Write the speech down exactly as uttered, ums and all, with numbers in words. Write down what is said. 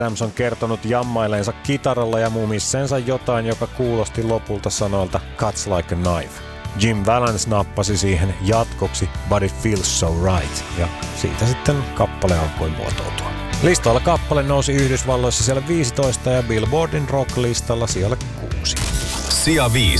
Adams on kertonut jammaileensa kitaralla ja mumissensa jotain, joka kuulosti lopulta sanoilta Cuts like a knife. Jim Vallance nappasi siihen jatkoksi But it feels so right, ja siitä sitten kappale alkoi muotoutua. Listalla kappale nousi Yhdysvalloissa siellä viisitoista ja Billboardin rock-listalla siellä kuusi. Sija viisi.